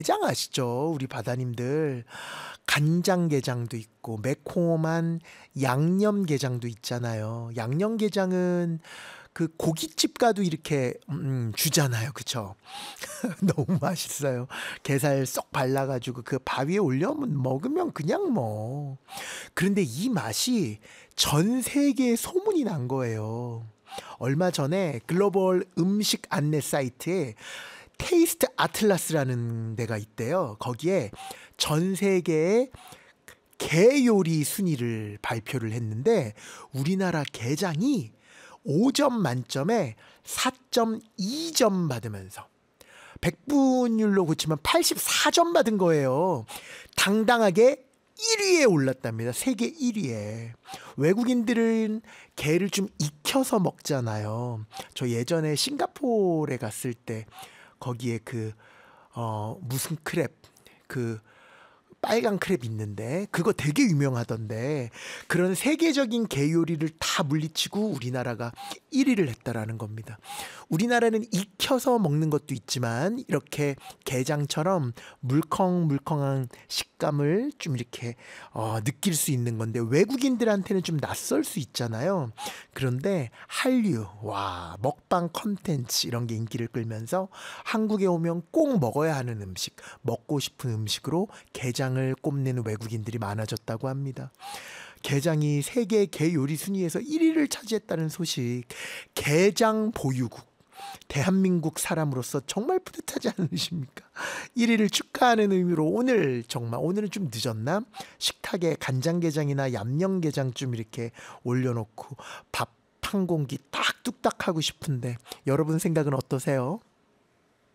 게장 아시죠? 우리 바다님들. 간장게장도 있고 매콤한 양념게장도 있잖아요. 양념게장은 그 고깃집 가도 이렇게 주잖아요. 그쵸? 너무 맛있어요. 게살 쏙 발라가지고 그 밥 위에 올려 먹으면 그냥 뭐. 그런데 이 맛이 전 세계에 소문이 난 거예요. 얼마 전에 글로벌 음식 안내 사이트에 테이스트 아틀라스라는 데가 있대요. 거기에 전 세계의 게 요리 순위를 발표를 했는데 우리나라 게장이 5점 만점에 4.2점 받으면서 100분율로 고치면 84점 받은 거예요. 당당하게 1위에 올랐답니다. 세계 1위에. 외국인들은 게를 좀 익혀서 먹잖아요. 저 예전에 싱가포르에 갔을 때 거기에 무슨 크랩, 그 빨간 크랩 있는데 그거 되게 유명하던데 그런 세계적인 게 요리를 다 물리치고 우리나라가 1위를 했다라는 겁니다. 우리나라는 익혀서 먹는 것도 있지만 이렇게 게장처럼 물컹물컹한 식감을 좀 이렇게 느낄 수 있는 건데 외국인들한테는 좀 낯설 수 있잖아요. 그런데 한류, 와, 먹방 컨텐츠 이런 게 인기를 끌면서 한국에 오면 꼭 먹어야 하는 음식, 먹고 싶은 음식으로 게장을 꼽는 외국인들이 많아졌다고 합니다. 게장이 세계 게 요리 순위에서 1위를 차지했다는 소식. 게장 보유국. 대한민국 사람으로서 정말 뿌듯하지 않으십니까? 1위를 축하하는 의미로 오늘은 좀 늦었나? 식탁에 간장게장이나 얌양게장 좀 이렇게 올려놓고 밥 한 공기 딱 뚝딱 하고 싶은데 여러분 생각은 어떠세요?